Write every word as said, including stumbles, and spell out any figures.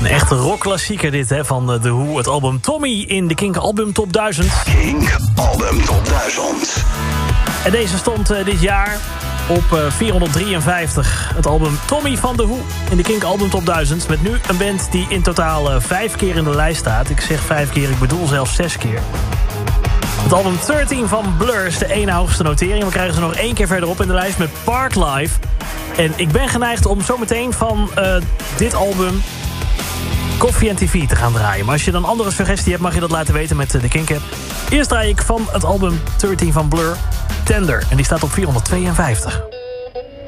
Een echte rockklassieker dit, hè, van The Who. Het album Tommy in de Kink Album Top duizend. Kink Album Top duizend. En deze stond uh, dit jaar op uh, vierhonderddrieënvijftig. Het album Tommy van The Who in de Kink Album Top duizend. Met nu een band die in totaal uh, vijf keer in de lijst staat. Ik zeg vijf keer, ik bedoel zelfs zes keer. Het album dertien van Blur is de ene hoogste notering. We krijgen ze nog één keer verderop in de lijst met Park Life. En ik ben geneigd om zometeen van uh, dit album Coffee and T V te gaan draaien. Maar als je dan een andere suggestie hebt, mag je dat laten weten met de Kink-app. Eerst draai ik van het album dertien van Blur, Tender. En die staat op vierhonderdtweeënvijftig.